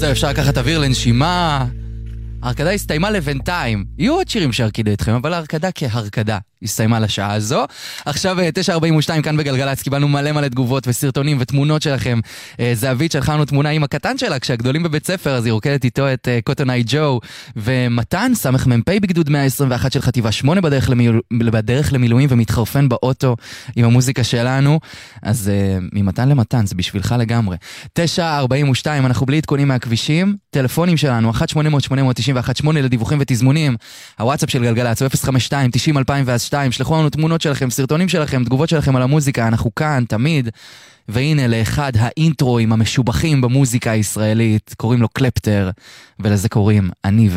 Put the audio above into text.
עכשיו אפשר לקחת אוויר לנשימה. ההרקדה הסתיימה לבינתיים. יהיו עוד שירים שהרקידו אתכם, אבל ההרקדה כהרקדה הסתיימה לשעה הזו. עכשיו 9:42 כאן בגלגלץ, קיבלנו מלא תגובות וסרטונים ותמונות שלכם. זהבית שלחה לנו תמונה עם הקטן שלה, כשהגדולים בבית ספר, אז היא רוקדת איתו את קוטון איי ג'ו. ומתן, סמך מ"פ בגדוד 121 של חטיבה 8 בדרך למילואים ומתחרפן באוטו עם המוזיקה שלנו. אז ממתן למתן, זה בשבילך לגמרי. 9:42, אנחנו בלי עדכונים מהכבישים. טלפונים שלנו, 1-800-891-8 לדיווחים ותזמונים. הוואטסאפ של גלגלץ, 052-90-2002. שלחו לנו תמונות שלכם, סרטונים שלכם, תגובות שלכם על המוזיקה. אנחנו כאן, תמיד. והנה לאחד האינטרואים המשובחים במוזיקה הישראלית, קוראים לו קלפטר, ולזה קוראים אני